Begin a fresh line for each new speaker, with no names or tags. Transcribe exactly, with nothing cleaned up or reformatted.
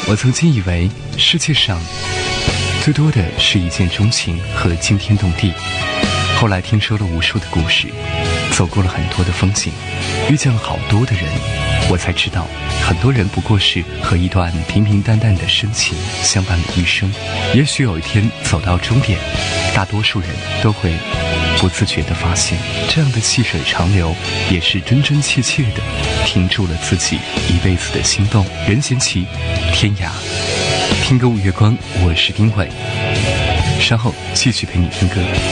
我曾经以为世界上最多的是一见钟情和惊天动地，后来听说了无数的故事，走过了很多的风景，遇见了好多的人，我才知道很多人不过是和一段平平淡淡的深情相伴了一生。也许有一天走到终点，大多数人都会不自觉地发现，这样的细水长流也是真真切切地停住了自己一辈子的心动。任贤齐，天涯。听歌五月光，我是丁伟，稍后继续陪你听歌。